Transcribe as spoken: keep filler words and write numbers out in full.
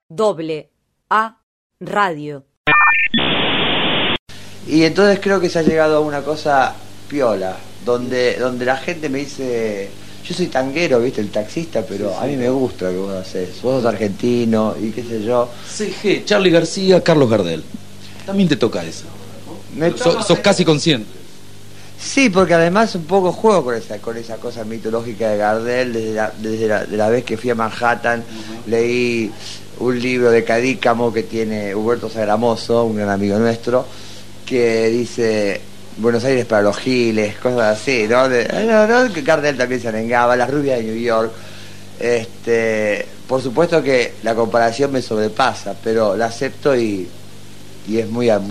Doble A Radio. Y entonces creo que se ha llegado a una cosa piola, donde, donde la gente me dice, yo soy tanguero, viste, el taxista, pero sí, sí, a mí me gusta lo que vos haces, vos sos argentino y qué sé yo. C G, Charly García, Carlos Gardel. También te toca eso. Me toca, sos, sos casi consciente. Sí, porque además un poco juego con esa, con esa cosa mitológica de Gardel, desde la, desde la, de la vez que fui a Manhattan, uh-huh. leí un libro de Cadícamo que tiene Huberto Sagramoso, un gran amigo nuestro, que dice Buenos Aires para los giles, cosas así, ¿no? De, no, no, que Gardel también se arengaba, Las rubias de New York. Este, por supuesto que la comparación me sobrepasa, pero la acepto y, y es muy